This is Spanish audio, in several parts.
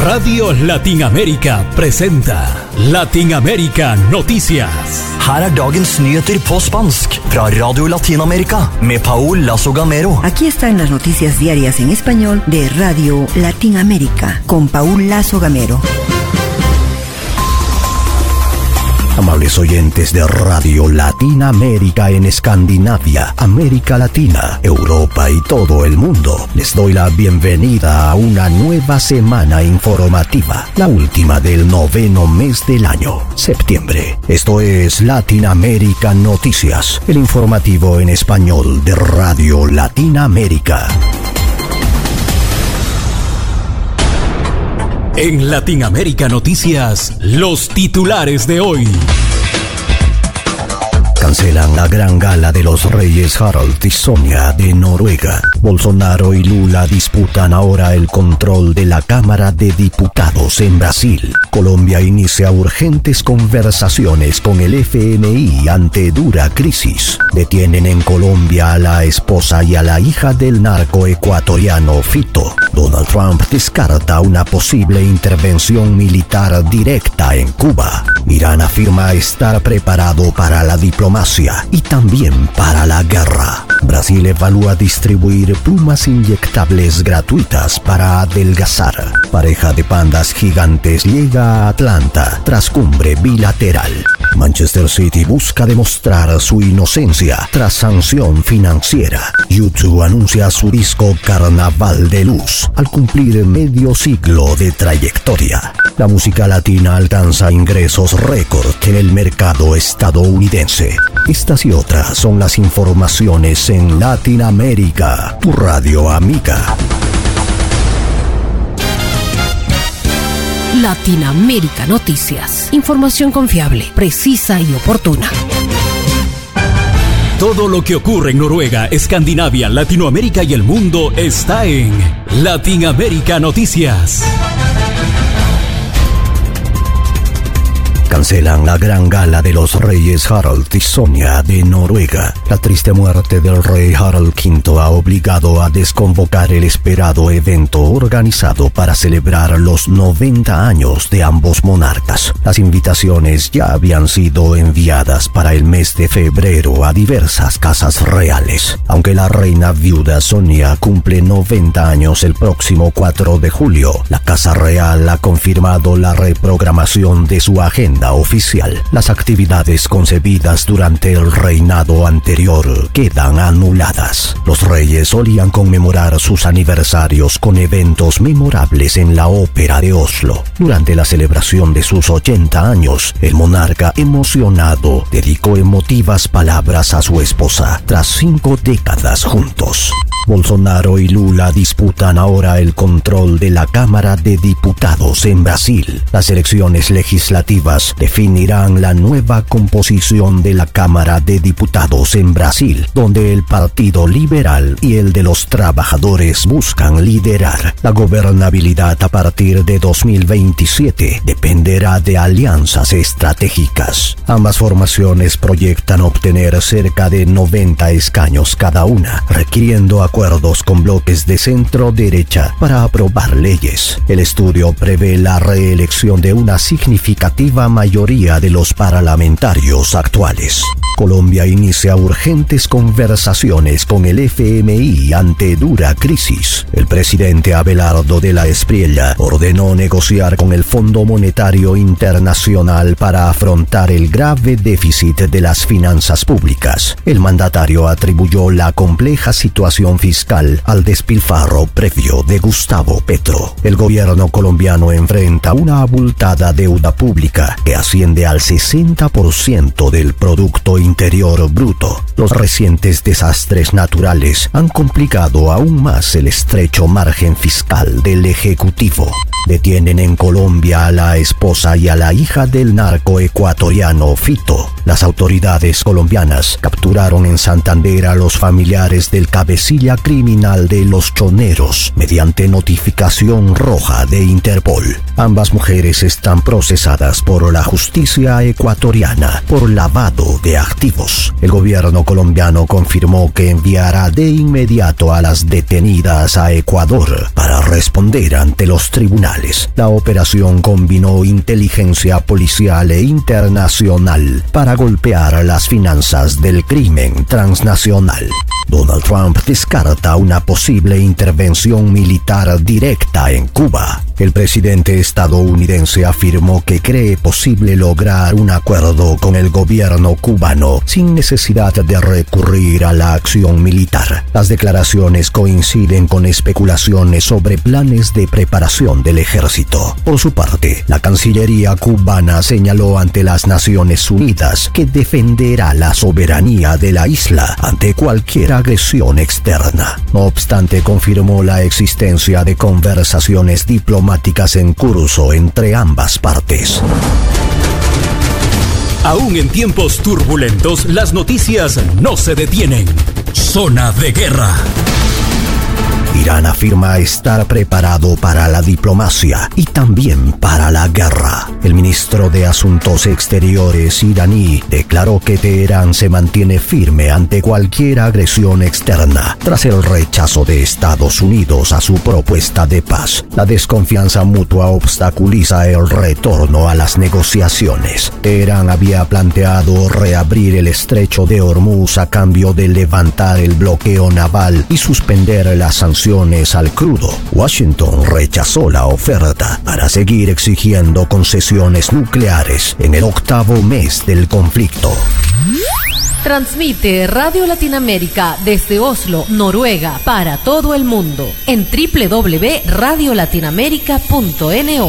Radio Latinoamérica presenta Latinoamérica Noticias. Her er dagens nyheter på spansk fra Radio Latinoamérica med Paul Lazo Gamero. Aquí están las noticias diarias en español de Radio Latinoamérica con Paul Lazo Gamero. Amables oyentes de Radio Latinoamérica en Escandinavia, América Latina, Europa y todo el mundo, les doy la bienvenida a una nueva semana informativa, la última del 9º mes del año, septiembre. Esto es Latinoamérica Noticias, el informativo en español de Radio Latinoamérica. En Latinoamérica Noticias, los titulares de hoy. Cancelan la gran gala de los reyes Harald y Sonja de Noruega. Bolsonaro y Lula disputan ahora el control de la Cámara de Diputados en Brasil. Colombia inicia urgentes conversaciones con el FMI ante dura crisis. Detienen en Colombia a la esposa y a la hija del narco ecuatoriano Fito. Donald Trump descarta una posible intervención militar directa en Cuba. Irán afirma estar preparado para la diplomacia y también para la guerra. Brasil evalúa distribuir plumas inyectables gratuitas para adelgazar. Pareja de pandas gigantes llega a Atlanta tras cumbre bilateral. Manchester City busca demostrar su inocencia tras sanción financiera. U2 anuncia su disco Carnaval de Luz al cumplir medio siglo de trayectoria. La música latina alcanza ingresos récord en el mercado estadounidense. Estas y otras son las informaciones en Latinoamérica, tu radio amiga. Latinoamérica Noticias. Información confiable, precisa y oportuna. Todo lo que ocurre en Noruega, Escandinavia, Latinoamérica y el mundo está en Latinoamérica Noticias. Cancelan la gran gala de los reyes Harald y Sonja de Noruega. La triste muerte del rey Harald V ha obligado a desconvocar el esperado evento organizado para celebrar los 90 años de ambos monarcas. Las invitaciones ya habían sido enviadas para el mes de febrero a diversas casas reales. Aunque la reina viuda Sonja cumple 90 años el próximo 4 de julio, la Casa Real ha confirmado la reprogramación de su agenda oficial. Las actividades concebidas durante el reinado anterior quedan anuladas. Los reyes solían conmemorar sus aniversarios con eventos memorables en la Ópera de Oslo. Durante la celebración de sus 80 años, el monarca emocionado dedicó emotivas palabras a su esposa tras 5 décadas juntos. Bolsonaro y Lula disputan ahora el control de la Cámara de Diputados en Brasil. Las elecciones legislativas definirán la nueva composición de la Cámara de Diputados en Brasil, donde el Partido Liberal y el de los Trabajadores buscan liderar. La gobernabilidad a partir de 2027 dependerá de alianzas estratégicas. Ambas formaciones proyectan obtener cerca de 90 escaños cada una, requiriendo acuerdos con bloques de centro-derecha para aprobar leyes. El estudio prevé la reelección de una significativa mayoría de los parlamentarios actuales. Colombia inicia urgentes conversaciones con el FMI ante dura crisis. El presidente Abelardo de la Espriella ordenó negociar con el Fondo Monetario Internacional para afrontar el grave déficit de las finanzas públicas. El mandatario atribuyó la compleja situación fiscal al despilfarro previo de Gustavo Petro. El gobierno colombiano enfrenta una abultada deuda pública que asciende al 60% del Producto Interior Bruto. Los recientes desastres naturales han complicado aún más el estrecho margen fiscal del Ejecutivo. Detienen en Colombia a la esposa y a la hija del narco ecuatoriano Fito. Las autoridades colombianas capturaron en Santander a los familiares del cabecilla criminal de Los Choneros mediante notificación roja de Interpol. Ambas mujeres están procesadas por la justicia ecuatoriana por lavado de activos. El gobierno colombiano confirmó que enviará de inmediato a las detenidas a Ecuador para responder ante los tribunales. La operación combinó inteligencia policial e internacional para golpear las finanzas del crimen transnacional. Donald Trump descarta una posible intervención militar directa en Cuba. El presidente estadounidense afirmó que cree posible lograr un acuerdo con el gobierno cubano sin necesidad de recurrir a la acción militar. Las declaraciones coinciden con especulaciones sobre planes de preparación del ejército. Por su parte, la Cancillería cubana señaló ante las Naciones Unidas que defenderá la soberanía de la isla ante cualquier agresión externa. No obstante, confirmó la existencia de conversaciones diplomáticas en curso entre ambas partes. Aún en tiempos turbulentos, las noticias no se detienen. Zona de guerra. Irán afirma estar preparado para la diplomacia y también para la guerra. El ministro de Asuntos Exteriores iraní declaró que Teherán se mantiene firme ante cualquier agresión externa tras el rechazo de Estados Unidos a su propuesta de paz. La desconfianza mutua obstaculiza el retorno a las negociaciones. Teherán había planteado reabrir el estrecho de Hormuz a cambio de levantar el bloqueo naval y suspender las sanciones al crudo. Washington rechazó la oferta para seguir exigiendo concesiones nucleares en el 8º mes del conflicto. Transmite Radio Latinoamérica desde Oslo, Noruega, para todo el mundo en www.radiolatinoamerica.no.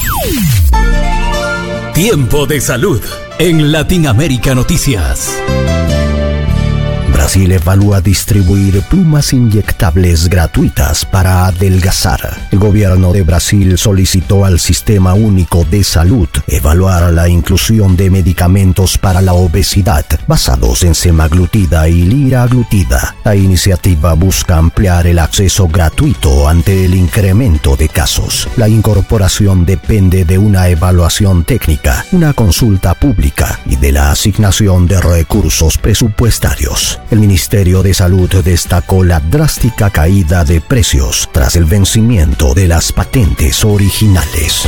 Tiempo de salud en Latinoamérica Noticias. Brasil evalúa distribuir plumas inyectables gratuitas para adelgazar. El gobierno de Brasil solicitó al Sistema Único de Salud evaluar la inclusión de medicamentos para la obesidad basados en semaglutida y liraglutida. La iniciativa busca ampliar el acceso gratuito ante el incremento de casos. La incorporación depende de una evaluación técnica, una consulta pública y de la asignación de recursos presupuestarios. El Ministerio de Salud destacó la drástica caída de precios tras el vencimiento de las patentes originales.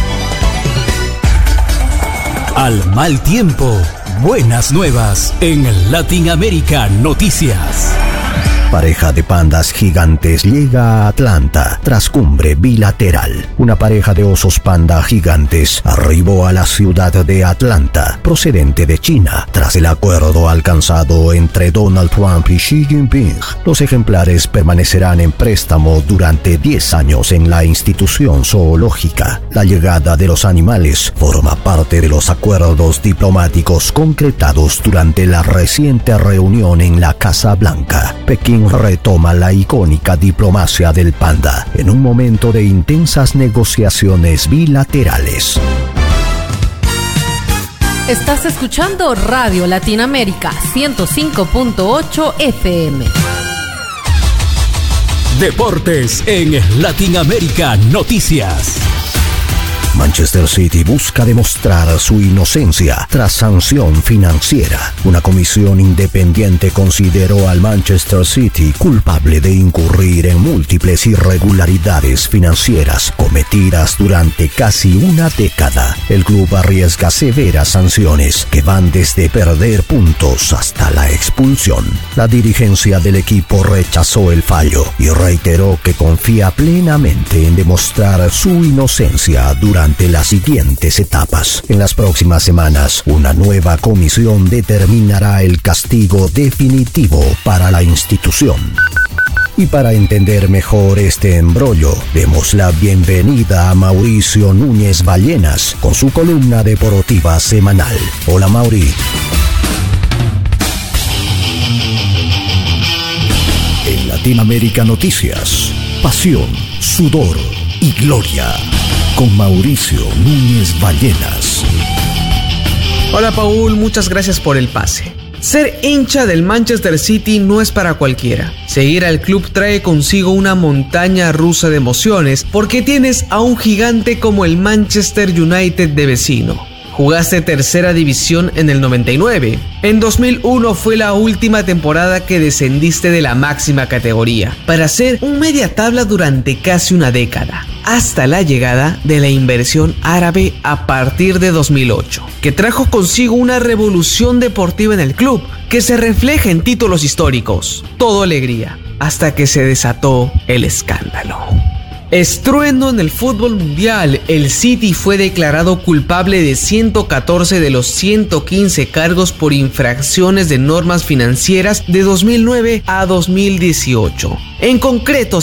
Al mal tiempo, buenas nuevas en Latinoamérica Noticias. Pareja de pandas gigantes llega a Atlanta tras cumbre bilateral. Una pareja de osos panda gigantes arribó a la ciudad de Atlanta, procedente de China, tras el acuerdo alcanzado entre Donald Trump y Xi Jinping. Los ejemplares permanecerán en préstamo durante 10 años en la institución zoológica. La llegada de los animales forma parte de los acuerdos diplomáticos concretados durante la reciente reunión en la Casa Blanca. Pekín retoma la icónica diplomacia del panda en un momento de intensas negociaciones bilaterales. Estás escuchando Radio Latinoamérica 105.8 FM. Deportes en Latinoamérica Noticias. Manchester City busca demostrar su inocencia tras sanción financiera. Una comisión independiente consideró al Manchester City culpable de incurrir en múltiples irregularidades financieras cometidas durante casi una década. El club arriesga severas sanciones que van desde perder puntos hasta la expulsión. La dirigencia del equipo rechazó el fallo y reiteró que confía plenamente en demostrar su inocencia durante las siguientes etapas. En las próximas semanas, una nueva comisión determinará el castigo definitivo para la institución. Y para entender mejor este embrollo, demos la bienvenida a Mauricio Núñez Ballenas con su columna deportiva semanal. Hola, Mauri. En Latinoamérica Noticias, pasión, sudor y gloria. Con Mauricio Núñez Ballenas. Hola Paul, muchas gracias por el pase. Ser hincha del Manchester City no es para cualquiera. Seguir al club trae consigo una montaña rusa de emociones porque tienes a un gigante como el Manchester United de vecino. Jugaste tercera división en el 99. En 2001 fue la última temporada que descendiste de la máxima categoría, para ser un media tabla durante casi una década, hasta la llegada de la inversión árabe a partir de 2008, que trajo consigo una revolución deportiva en el club, que se refleja en títulos históricos. Todo alegría, hasta que se desató el escándalo. Estruendo en el fútbol mundial, el City fue declarado culpable de 114 de los 115 cargos por infracciones de normas financieras de 2009 a 2018. En concreto,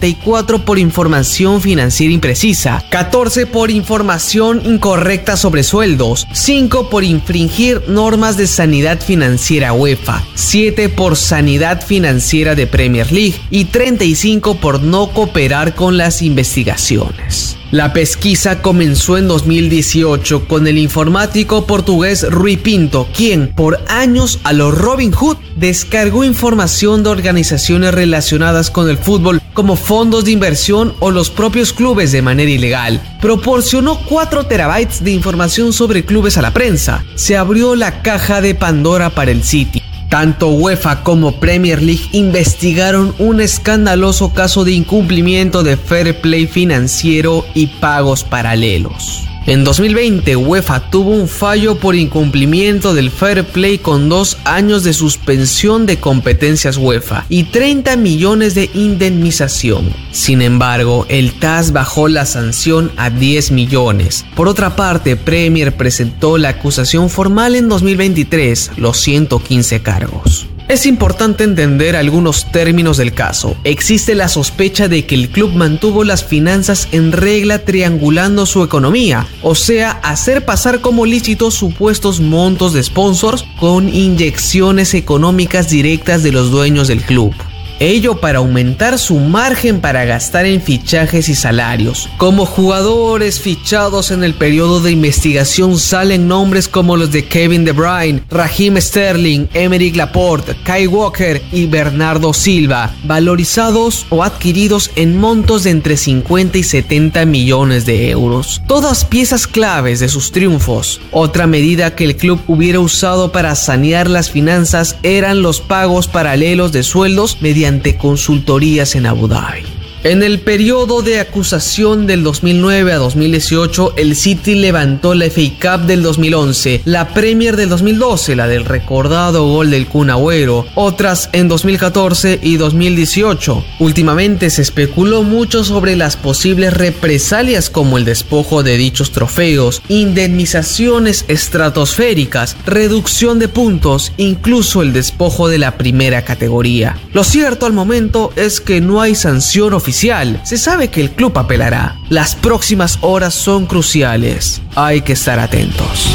54 por información financiera imprecisa, 14 por información incorrecta sobre sueldos, 5 por infringir normas de sanidad financiera UEFA, 7 por sanidad financiera de Premier League y 35 por no cooperar con las investigaciones. La pesquisa comenzó en 2018 con el informático portugués Rui Pinto, quien por años a lo Robin Hood descargó información de organizaciones relacionadas con el fútbol como fondos de inversión o los propios clubes de manera ilegal. Proporcionó 4 terabytes de información sobre clubes a la prensa. Se abrió la caja de Pandora para el City. Tanto UEFA como Premier League investigaron un escandaloso caso de incumplimiento de fair play financiero y pagos paralelos. En 2020, UEFA tuvo un fallo por incumplimiento del fair play con 2 años de suspensión de competencias UEFA y 30 millones de indemnización. Sin embargo, el TAS bajó la sanción a 10 millones. Por otra parte, Premier presentó la acusación formal en 2023, los 115 cargos. Es importante entender algunos términos del caso. Existe la sospecha de que el club mantuvo las finanzas en regla triangulando su economía, o sea, hacer pasar como lícitos supuestos montos de sponsors con inyecciones económicas directas de los dueños del club. Ello para aumentar su margen para gastar en fichajes y salarios. Como jugadores fichados en el periodo de investigación salen nombres como los de Kevin De Bruyne, Raheem Sterling, Aymeric Laporte, Kyle Walker y Bernardo Silva, valorizados o adquiridos en montos de entre 50 y 70 millones de euros. Todas piezas claves de sus triunfos. Otra medida que el club hubiera usado para sanear las finanzas eran los pagos paralelos de sueldos mediante consultorías en Abu Dhabi. En el periodo de acusación del 2009 a 2018, el City levantó la FA Cup del 2011, la Premier del 2012, la del recordado gol del Kun Agüero, otras en 2014 y 2018. Últimamente se especuló mucho sobre las posibles represalias como el despojo de dichos trofeos, indemnizaciones estratosféricas, reducción de puntos, incluso el despojo de la primera categoría. Lo cierto al momento es que no hay sanción oficial. Se sabe que el club apelará. Las próximas horas son cruciales. Hay que estar atentos.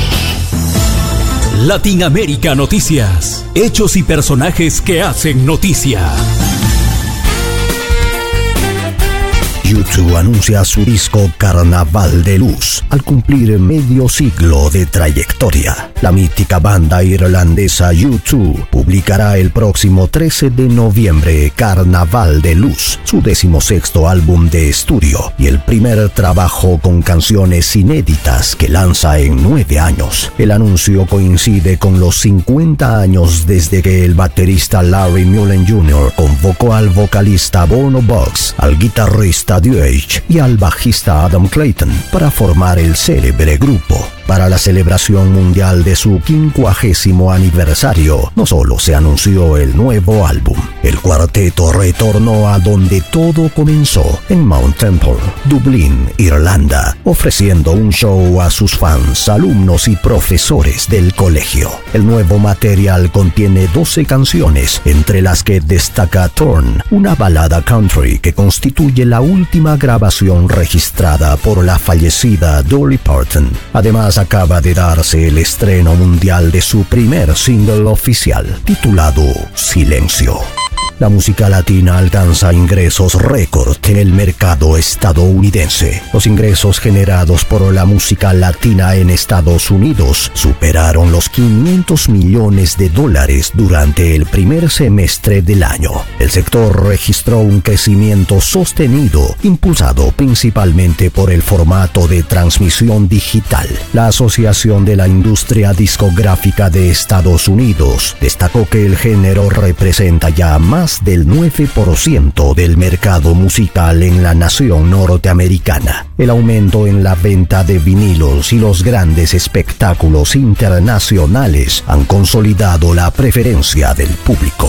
Latinoamérica Noticias. Hechos y personajes que hacen noticia. U2 anuncia su disco Carnaval de Luz al cumplir medio siglo de trayectoria. La mítica banda irlandesa U2 publicará el próximo 13 de noviembre Carnaval de Luz, su 16º álbum de estudio y el primer trabajo con canciones inéditas que lanza en 9 años. El anuncio coincide con los 50 años desde que el baterista Larry Mullen Jr. convocó al vocalista Bono Buggs, al guitarrista Age y al bajista Adam Clayton para formar el célebre grupo. Para la celebración mundial de su 50º aniversario, no solo se anunció el nuevo álbum, el cuarteto retornó a donde todo comenzó, en Mount Temple, Dublín, Irlanda, ofreciendo un show a sus fans, alumnos y profesores del colegio. El nuevo material contiene 12 canciones, entre las que destaca Torn, una balada country que constituye la última grabación registrada por la fallecida Dolly Parton. Además, acaba de darse el estreno mundial de su primer single oficial, titulado Silencio. La música latina alcanza ingresos récord en el mercado estadounidense. Los ingresos generados por la música latina en Estados Unidos superaron los $500 millones durante el primer semestre del año. El sector registró un crecimiento sostenido, impulsado principalmente por el formato de transmisión digital. La Asociación de la Industria Discográfica de Estados Unidos destacó que el género representa ya más del 9% del mercado musical en la nación norteamericana. El aumento en la venta de vinilos y los grandes espectáculos internacionales han consolidado la preferencia del público.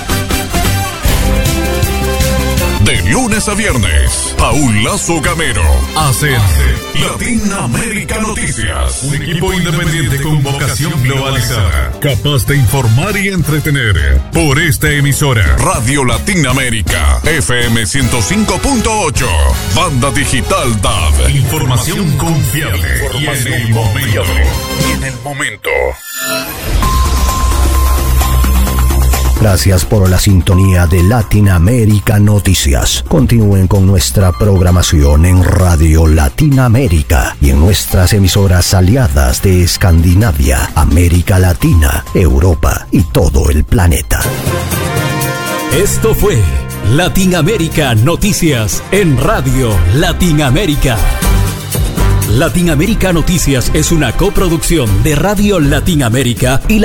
De lunes a viernes, Paul Lazo Gamero hace Latinoamérica Noticias. Un equipo independiente con vocación globalizada, capaz de informar y entretener. Por esta emisora, Radio Latinoamérica, FM 105.8, Banda Digital DAB. Información confiable y en el momento. Gracias por la sintonía de Latinoamérica Noticias. Continúen con nuestra programación en Radio Latinoamérica y en nuestras emisoras aliadas de Escandinavia, América Latina, Europa y todo el planeta. Esto fue Latinoamérica Noticias en Radio Latinoamérica. Latinoamérica Noticias es una coproducción de Radio Latinoamérica y